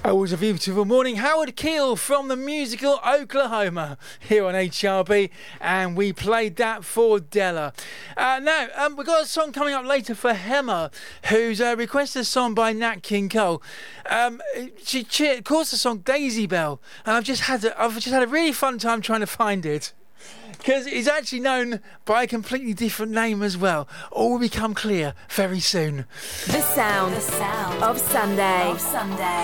Oh, it was a beautiful morning. Howard Keel from the musical Oklahoma here on HRB, and we played that for Della. Now, we've got a song coming up later for Hemmer, who's requested a song by Nat King Cole. She calls the song Daisy Bell, and I've just had a really fun time trying to find it, because it's actually known by a completely different name as well. All will become clear very soon. The sound of Sunday.